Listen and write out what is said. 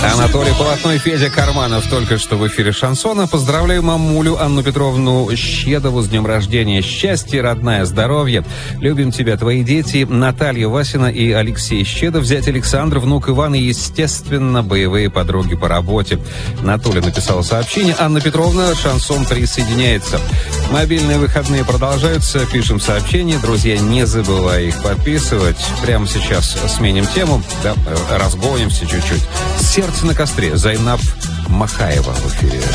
Анатолий Полотной, Федя Карманов только что в эфире «Шансона». Поздравляю мамулю Анну Петровну Щедову с днем рождения. Счастья, родная, здоровья. Любим тебя, твои дети Наталья Васина и Алексей Щедов, зять Александр, внук Иван и, естественно, боевые подруги по работе. Наталья написала сообщение. Анна Петровна, «Шансон» присоединяется. Мобильные выходные продолжаются. Пишем сообщения. Друзья, не забывай их подписывать. Прямо сейчас сменим тему. Да, разгонимся чуть-чуть. «Сердце на костре». Зайнаб Махаева в эфире.